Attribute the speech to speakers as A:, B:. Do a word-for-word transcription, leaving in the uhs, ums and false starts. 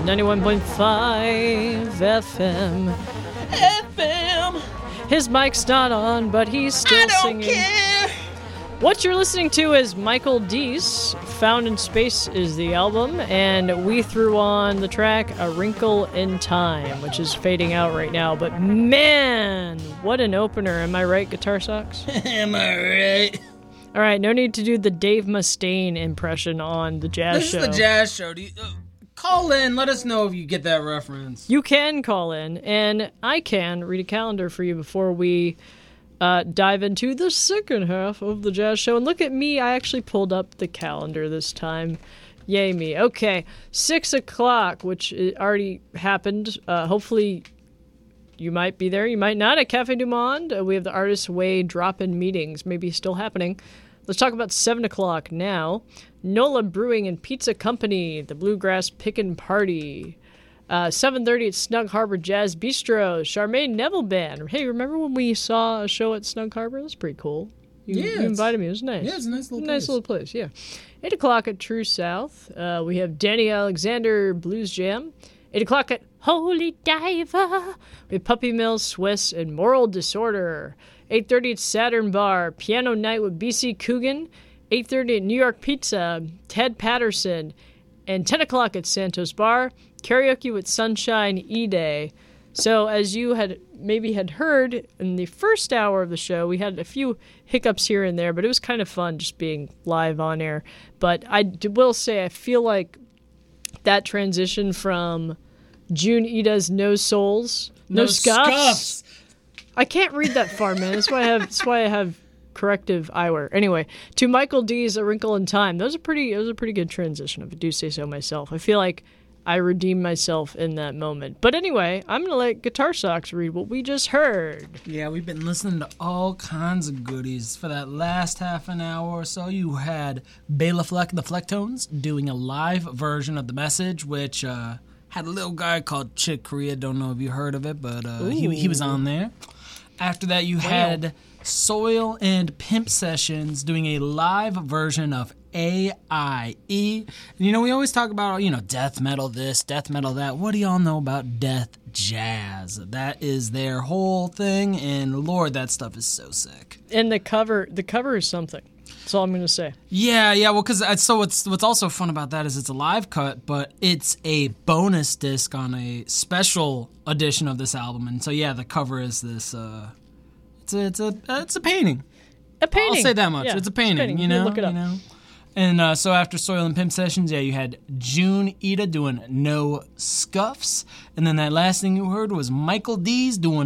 A: ninety-one point five F M.
B: F M.
A: His mic's not on, but he's still
B: I don't
A: singing.
B: care.
A: What you're listening to is Michael Deese. Found in Space is the album, and we threw on the track A Wrinkle in Time, which is fading out right now. But man, what an opener. Am I right, Guitar Socks?
B: Am I right?
A: All right, no need to do the Dave Mustaine impression on the jazz
B: This
A: show.
B: is the jazz show. Do you, uh, call in. Let us know if you get that reference.
A: You can call in, and I can read a calendar for you before we uh, dive into the second half of the jazz show. And look at me, I actually pulled up the calendar this time. Yay me. Okay, six o'clock, which already happened. Uh, hopefully you might be there, you might not. At Cafe Du Monde, uh, we have the Artist's Way drop-in meetings, maybe still happening. Let's talk about seven o'clock now. Nola Brewing and Pizza Company, the Bluegrass Pickin' Party. Uh, seven thirty at Snug Harbor Jazz Bistro, Charmaine Neville Band. Hey, remember when we saw a show at Snug Harbor? That's pretty cool. You,
B: Yeah,
A: you invited me. It was nice.
B: Yeah, it's a nice little
A: nice
B: place.
A: little place, yeah. eight o'clock at True South. Uh, we have Danny Alexander Blues Jam. eight o'clock at Holy Diver. We have Puppy Mill Swiss and Moral Disorder. eight thirty at Saturn Bar, Piano Night with B C Coogan. eight thirty at New York Pizza, Ted Patterson. And ten o'clock at Santos Bar, karaoke with Sunshine E-Day. So as you had maybe had heard in the first hour of the show, we had a few hiccups here and there, but it was kind of fun just being live on air. But I d- will say I feel like that transition from June Ida's No Souls, No,
B: No
A: scuffs.
B: scuffs.
A: I can't read that far, man. That's why I have. That's why I have corrective eyewear. Anyway, to Michael D's A Wrinkle in Time. That was a pretty. It was a pretty good transition, if I do say so myself. I feel like I redeemed myself in that moment. But anyway, I'm gonna let Guitar Socks read what we just heard.
B: Yeah, we've been listening to all kinds of goodies for that last half an hour or so. You had Bela Fleck and the Flecktones doing a live version of The Message, which uh, had a little guy called Chick Corea. Don't know if you heard of it, but uh, he he was on there. After that, you had Soil and Pimp Sessions doing a live version of A I E. And, you know, we always talk about, you know, death metal this, death metal that. What do y'all know about death jazz? That is their whole thing, and Lord, that stuff is so sick.
A: And the cover, the cover is something. That's all I'm gonna say.
B: Yeah, yeah, well, because so what's, what's also fun about that is it's a live cut, but it's a bonus disc on a special edition of this album. And so, yeah, the cover is this, uh, it's a, it's a, uh, it's a painting.
A: A painting.
B: I'll say that much.
A: Yeah,
B: it's a painting,
A: painting.
B: you
A: You
B: know?
A: look it up.
B: You know? And uh, so after Soil and Pimp Sessions, yeah, you had June Ida doing No Scuffs. And then that last thing you heard was Michael D's doing